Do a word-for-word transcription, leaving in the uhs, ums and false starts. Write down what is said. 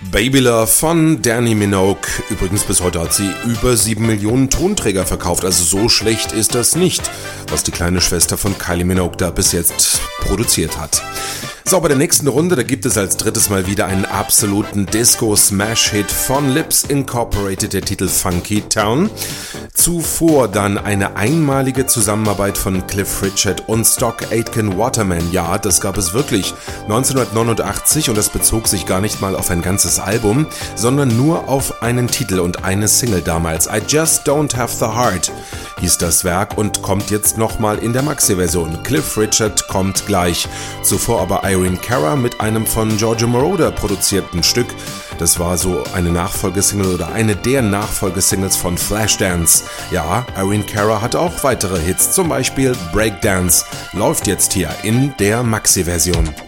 Baby Love von Dannii Minogue. Übrigens bis heute hat sie über sieben Millionen Tonträger verkauft, also so schlecht ist das nicht, was die kleine Schwester von Kylie Minogue da bis jetzt produziert hat. So, bei der nächsten Runde, da gibt es als drittes Mal wieder einen absoluten Disco-Smash-Hit von Lips Incorporated, der Titel Funky Town. Zuvor dann eine einmalige Zusammenarbeit von Cliff Richard und Stock Aitken Waterman. Ja, das gab es wirklich neunzehnhundertneunundachtzig und das bezog sich gar nicht mal auf ein ganzes Album, sondern nur auf einen Titel und eine Single damals. I Just Don't Have the Heart hieß das Werk und kommt jetzt nochmal in der Maxi-Version. Cliff Richard kommt gleich. Zuvor aber Irene Cara mit einem von Giorgio Moroder produzierten Stück. Das war so eine Nachfolgesingle oder eine der Nachfolgesingles von Flashdance. Ja, Irene Cara hat auch weitere Hits, zum Beispiel Breakdance. Läuft jetzt hier in der Maxi-Version.